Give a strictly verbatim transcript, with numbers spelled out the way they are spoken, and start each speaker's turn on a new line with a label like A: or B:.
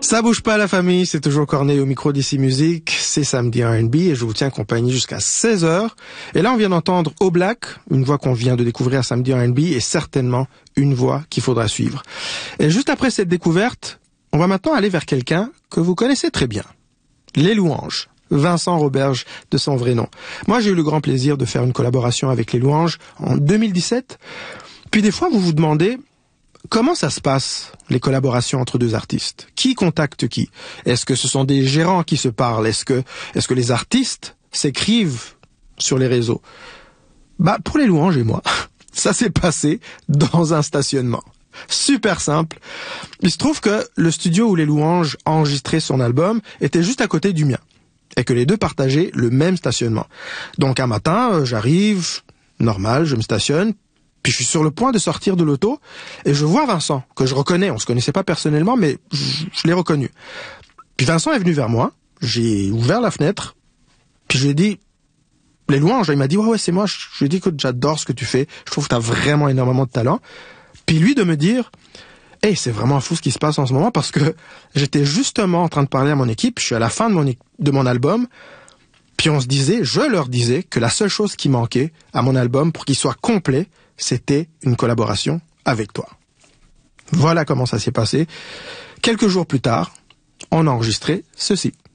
A: Ça bouge pas la famille, c'est toujours Corneille au micro d'Ici Musique, c'est samedi R and B et je vous tiens compagnie jusqu'à seize heures. Et là on vient d'entendre Oblak, une voix qu'on vient de découvrir à samedi R and B et certainement une voix qu'il faudra suivre. Et juste après cette découverte, on va maintenant aller vers quelqu'un que vous connaissez très bien. Les Louanges. Vincent Roberge de son vrai nom. Moi j'ai eu le grand plaisir de faire une collaboration avec Les Louanges en deux mille dix-sept. Puis des fois vous vous demandez comment ça se passe, les collaborations entre deux artistes? Qui contacte qui? Est-ce que ce sont des gérants qui se parlent? Est-ce que, est-ce que les artistes s'écrivent sur les réseaux? Bah, pour Les Louanges et moi, ça s'est passé dans un stationnement. Super simple. Il se trouve que le studio où Les Louanges a enregistré son album était juste à côté du mien. Et que les deux partageaient le même stationnement. Donc un matin, j'arrive, normal, je me stationne, puis je suis sur le point de sortir de l'auto, et je vois Vincent, que je reconnais, on se connaissait pas personnellement, mais je, je l'ai reconnu. Puis Vincent est venu vers moi, j'ai ouvert la fenêtre, puis je lui ai dit, Les Louanges, il m'a dit, ouais, ouais, c'est moi, je, je lui ai dit, écoute, j'adore ce que tu fais, je trouve que t'as vraiment énormément de talent. Puis lui de me dire, hey, c'est vraiment fou ce qui se passe en ce moment, parce que j'étais justement en train de parler à mon équipe, je suis à la fin de mon, de mon album, puis on se disait, je leur disais que la seule chose qui manquait à mon album pour qu'il soit complet, c'était une collaboration avec toi. Voilà comment ça s'est passé. Quelques jours plus tard, on a enregistré ceci.